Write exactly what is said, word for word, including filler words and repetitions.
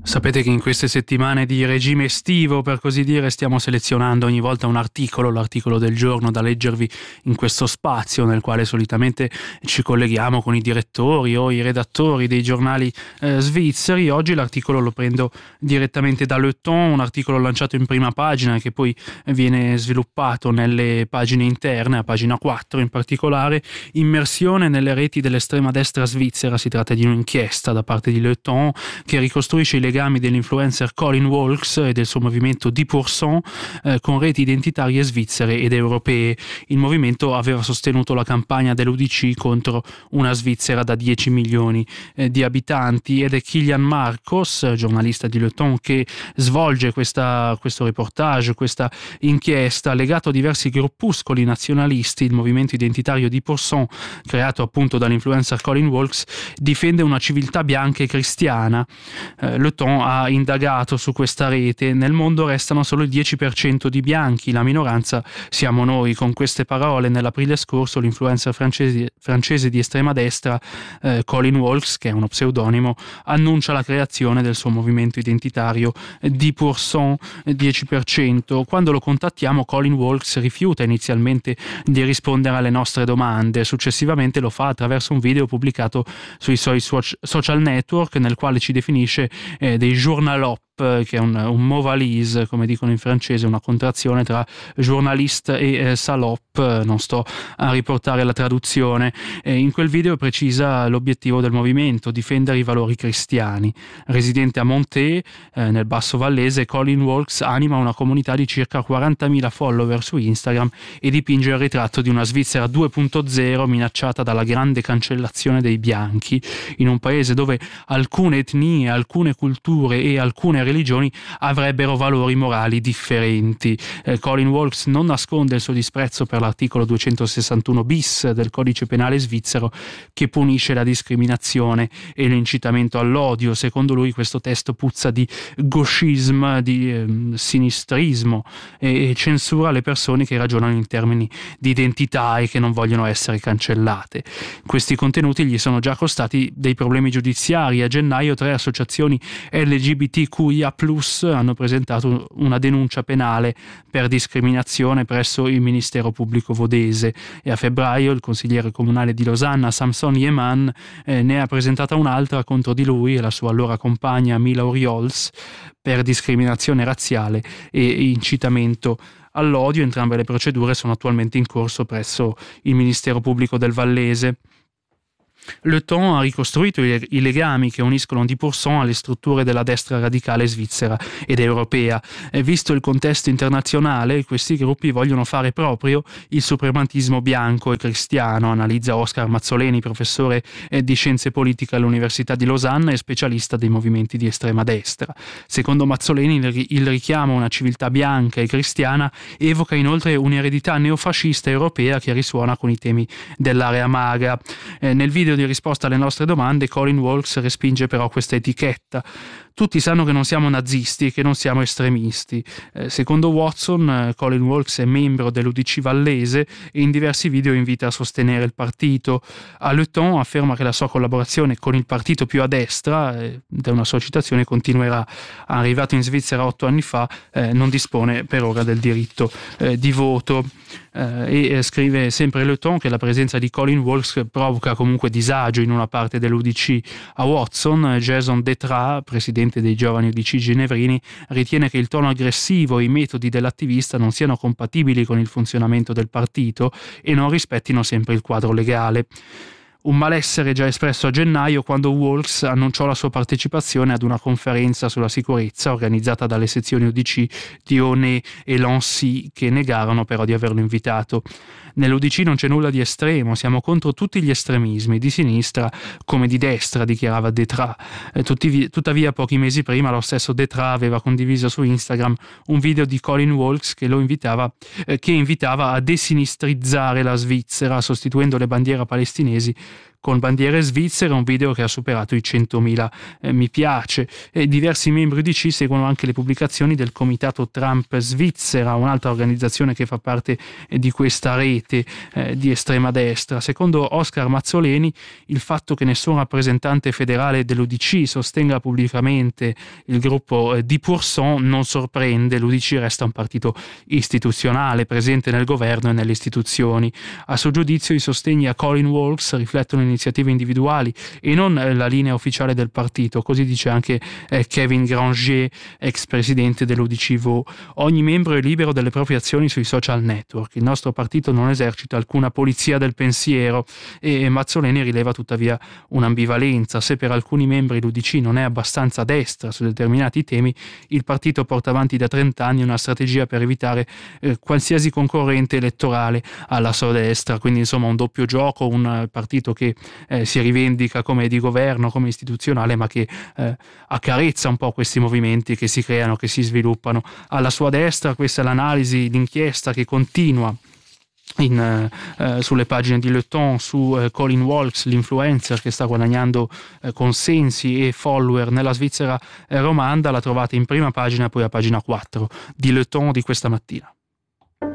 Sapete che in queste settimane di regime estivo, per così dire, stiamo selezionando ogni volta un articolo, l'articolo del giorno da leggervi in questo spazio nel quale solitamente ci colleghiamo con i direttori o i redattori dei giornali eh, svizzeri. Oggi l'articolo lo prendo direttamente da Le Temps, un articolo lanciato in prima pagina che poi viene sviluppato nelle pagine interne, a pagina quattro in particolare. Immersione nelle reti dell'estrema destra svizzera. Si tratta di un'inchiesta da parte di Le Temps che ricostruisce i legami dell'influencer Colin Walks e del suo movimento dix pour cent eh, con reti identitarie svizzere ed europee. Il movimento aveva sostenuto la campagna dell'U D C contro una Svizzera da dieci milioni eh, di abitanti, ed è Kilian Marcos, giornalista di Le Temps, che svolge questa, questo reportage, questa inchiesta legato a diversi gruppuscoli nazionalisti. Il movimento identitario dix pour cent, creato appunto dall'influencer Colin Walks, difende una civiltà bianca e cristiana. Eh, Le Temps ha indagato su questa rete. Nel mondo restano solo il dieci per cento di bianchi, la minoranza siamo noi. Con queste parole, nell'aprile scorso, l'influencer francese, francese di estrema destra eh, Colin Walks, che è uno pseudonimo, annuncia la creazione del suo movimento identitario dix pour cent, dieci per cento. Quando lo contattiamo, Colin Walks rifiuta inizialmente di rispondere alle nostre domande. Successivamente lo fa attraverso un video pubblicato sui suoi social network, nel quale ci definisce eh, dei journalop, che è un, un mot valise, come dicono in francese, una contrazione tra journaliste e eh, salope. Non sto a riportare la traduzione. E in quel video precisa l'obiettivo del movimento: difendere i valori cristiani. Residente a Monté, eh, nel Basso Vallese, Colin Walks anima una comunità di circa quarantamila follower su Instagram e dipinge il ritratto di una Svizzera due punto zero minacciata dalla grande cancellazione dei bianchi, in un paese dove alcune etnie, alcune culture e alcune religioni avrebbero valori morali differenti. Eh, Colin Walks non nasconde il suo disprezzo per l'articolo duecentosessantuno bis del codice penale svizzero, che punisce la discriminazione e l'incitamento all'odio. Secondo lui questo testo puzza di gauchisme, di eh, sinistrismo, e, e censura le persone che ragionano in termini di identità e che non vogliono essere cancellate. Questi contenuti gli sono già costati dei problemi giudiziari. A gennaio tre associazioni L G B T Q I A plus hanno presentato una denuncia penale per discriminazione presso il Ministero Pubblico Vodese, e a febbraio il consigliere comunale di Losanna, Samson Yeman, eh, ne ha presentata un'altra contro di lui e la sua allora compagna Mila Oriols per discriminazione razziale e incitamento all'odio. Entrambe le procedure sono attualmente in corso presso il Ministero Pubblico del Vallese. Le Temps ha ricostruito i, i legami che uniscono dix pour cent alle strutture della destra radicale svizzera ed europea. E visto il contesto internazionale, questi gruppi vogliono fare proprio il suprematismo bianco e cristiano, analizza Oscar Mazzoleni, professore di scienze politiche all'Università di Losanna e specialista dei movimenti di estrema destra. Secondo Mazzoleni, il, il richiamo a una civiltà bianca e cristiana evoca inoltre un'eredità neofascista europea che risuona con i temi dell'area magra. Eh, nel video di risposta alle nostre domande, Colin Walks respinge però questa etichetta. Tutti sanno che non siamo nazisti e che non siamo estremisti. Eh, secondo Watson, eh, Colin Walks è membro dell'U D C vallese e in diversi video invita a sostenere il partito. A Le Temps afferma che la sua collaborazione con il partito più a destra, eh, ed è una sua citazione, continuerà. Arrivato in Svizzera otto anni fa, eh, non dispone per ora del diritto eh, di voto. Eh, e scrive sempre Le Temps che la presenza di Colin Walks provoca comunque disagio in una parte dell'U D C. A Watson, Jason Detra, presidente dei giovani U D C ginevrini, ritiene che il tono aggressivo e i metodi dell'attivista non siano compatibili con il funzionamento del partito e non rispettino sempre il quadro legale. Un malessere già espresso a gennaio, quando Walks annunciò la sua partecipazione ad una conferenza sulla sicurezza organizzata dalle sezioni U D C di Aunay e Lancy, che negarono però di averlo invitato. Nell'U D C non c'è nulla di estremo, siamo contro tutti gli estremismi, di sinistra come di destra, dichiarava Detra. Eh, tutti, tuttavia pochi mesi prima lo stesso Detra aveva condiviso su Instagram un video di Colin Walks che lo invitava, eh, che invitava a desinistrizzare la Svizzera, sostituendo le bandiere palestinesi con bandiere svizzere, un video che ha superato i centomila eh, mi piace. E diversi membri U D C seguono anche le pubblicazioni del Comitato Trump Svizzera, un'altra organizzazione che fa parte eh, di questa rete eh, di estrema destra. Secondo Oscar Mazzoleni, il fatto che nessun rappresentante federale dell'U D C sostenga pubblicamente il gruppo eh, di Pourcent non sorprende. L'U D C resta un partito istituzionale presente nel governo e nelle istituzioni. A suo giudizio i sostegni a Colin Walks riflettono iniziative individuali e non eh, la linea ufficiale del partito, così dice anche eh, Kevin Granger, ex presidente dell'U D C Vaud. Ogni membro è libero delle proprie azioni sui social network. Il nostro partito non esercita alcuna polizia del pensiero. E Mazzoleni rileva tuttavia un'ambivalenza. Se per alcuni membri l'U D C non è abbastanza a destra su determinati temi, il partito porta avanti da trent'anni una strategia per evitare eh, qualsiasi concorrente elettorale alla sua destra, quindi insomma un doppio gioco, un uh, partito che eh, si rivendica come di governo, come istituzionale, ma che eh, accarezza un po' questi movimenti che si creano, che si sviluppano alla sua destra. Questa è l'analisi, l'inchiesta che continua In, eh, sulle pagine di Le Temps su eh, Colin Walks, l'influencer che sta guadagnando eh, consensi e follower nella Svizzera eh, romanda. La trovate in prima pagina, poi a pagina quattro di Le Temps di questa mattina.